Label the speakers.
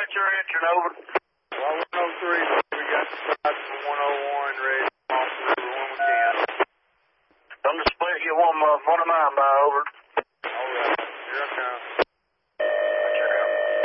Speaker 1: dispatcher answering, over.
Speaker 2: Well, 103, we got dispatch for 101, ready to come off the river when we can.
Speaker 1: I'm just waiting to get one of mine by, over.
Speaker 2: All right, here I come.